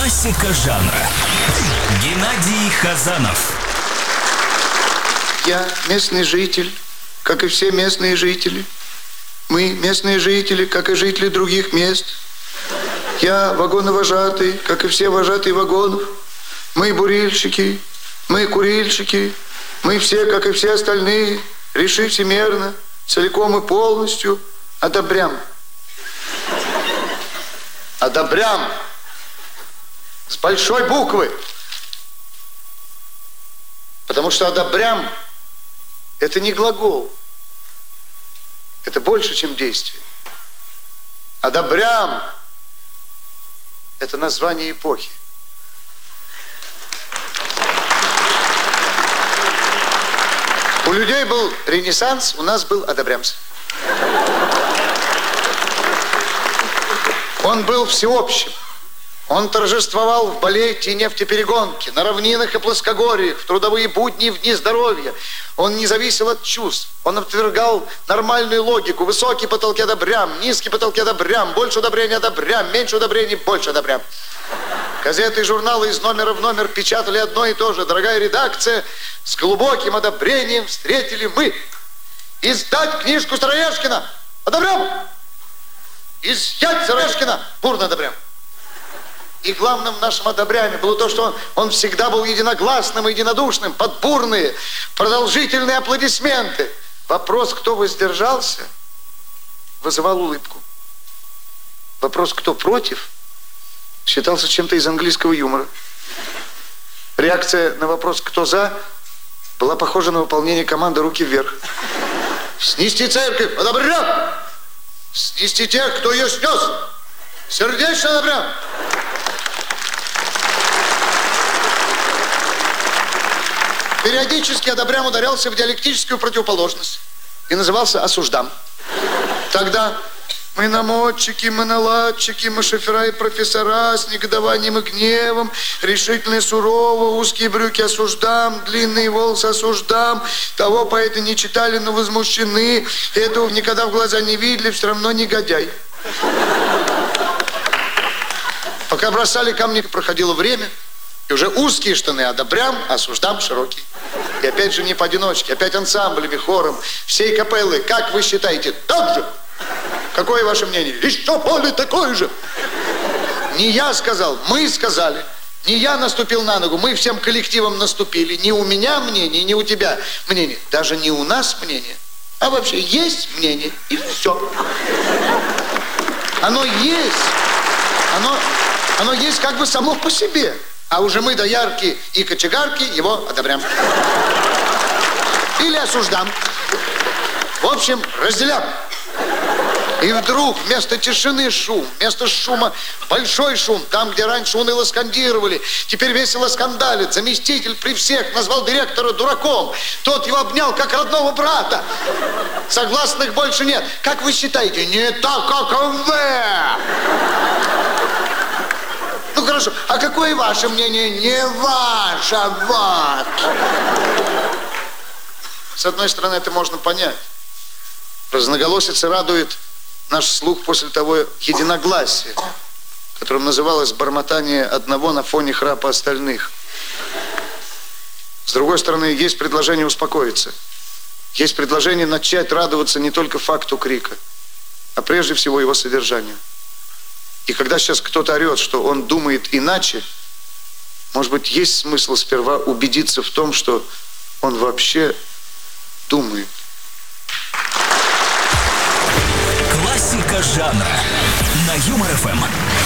Классика жанра. Геннадий Хазанов. Я местный житель, как и все местные жители. Мы местные жители, как и жители других мест. Я вагоновожатый, как и все вожатые вагонов. Мы бурильщики, мы курильщики. Мы все, как и все остальные, реши всемерно, целиком и полностью одобрям. Одобрям. С большой буквы. Потому что одобрям – это не глагол. Это больше, чем действие. Одобрям – это название эпохи. У людей был Ренессанс, у нас был одобрямс. Он был всеобщим. Он торжествовал в балете и нефтеперегонке, на равнинах и плоскогорьях, в трудовые будни и в дни здоровья. Он не зависел от чувств. Он отвергал нормальную логику. Высокие потолки одобрям, низкие потолки одобрям, больше одобрения одобрям, меньше удобрений, больше одобрям. Газеты и журналы из номера в номер печатали одно и то же. Дорогая редакция, с глубоким одобрением встретили мы. Издать книжку Сыроежкина. Одобрям. Изъять Сыроежкина. Бурно одобрям. И главным нашим одобрянием было то, что он всегда был единогласным и единодушным, под бурные, продолжительные аплодисменты. Вопрос, кто воздержался, вызывал улыбку. Вопрос, кто против, считался чем-то из английского юмора. Реакция на вопрос, кто за, была похожа на выполнение команды «Руки вверх». Снести церковь, одобрям! Снести тех, кто ее снес, сердечно одобрям! Периодически одобрям ударялся в диалектическую противоположность и назывался осуждам. Тогда мы намотчики, мы наладчики, мы шофера и профессора с негодованием и гневом, решительно и сурово, узкие брюки осуждам, длинные волосы осуждам, того поэта не читали, но возмущены, этого никогда в глаза не видели, все равно негодяй. Пока бросали камни, проходило время, и уже узкие штаны одобрям, осуждам широкие. И опять же не поодиночке, опять ансамблями, хором, всей капеллы. Как вы считаете, так же? Какое ваше мнение? Еще более такое же. Не я сказал, мы сказали. Не я наступил на ногу, мы всем коллективом наступили. Не у меня мнение, не у тебя мнение. Даже не у нас мнение, а вообще есть мнение, и все. Оно есть. Оно есть как бы само по себе. А уже мы, доярки и кочегарки, его одобрям. Или осуждам. В общем, разделям. И вдруг вместо тишины шум, вместо шума большой шум. Там, где раньше уныло скандировали, теперь весело скандалит. Заместитель при всех назвал директора дураком. Тот его обнял, как родного брата. Согласных больше нет. Как вы считаете? Не так, как вы. Ну хорошо, а какое ваше мнение? Не ваше, вот. С одной стороны, это можно понять. Разноголосица радует наш слух после того единогласия, которым называлось бормотание одного на фоне храпа остальных. С другой стороны, есть предложение успокоиться. Есть предложение начать радоваться не только факту крика, а прежде всего его содержанию. И когда сейчас кто-то орет, что он думает иначе, может быть, есть смысл сперва убедиться в том, что он вообще думает. Классика жанра на Юмор ФМ.